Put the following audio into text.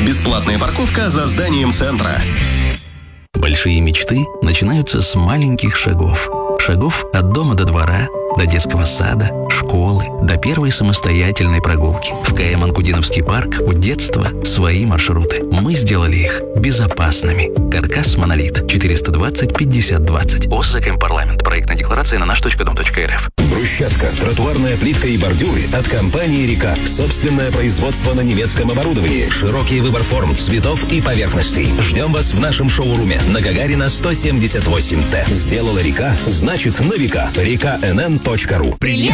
Бесплатная парковка за зданием центра. Большие мечты начинаются с маленьких шагов. Шагов от дома до двора, до детского сада, школы, до первой самостоятельной прогулки. В КМ Анкудиновский парк у детства свои маршруты. Мы сделали их безопасными. Каркас «Монолит». 420-50-20. ОСЗКМ-парламент. Проектная декларация на наш.дом.рф. Брусчатка, тротуарная плитка и бордюры от компании «Река». Собственное производство на немецком оборудовании. Широкий выбор форм, цветов и поверхностей. Ждем вас в нашем шоуруме на Гагарина 178Т. Сделала «Река», значит на века. reka.nn.ru.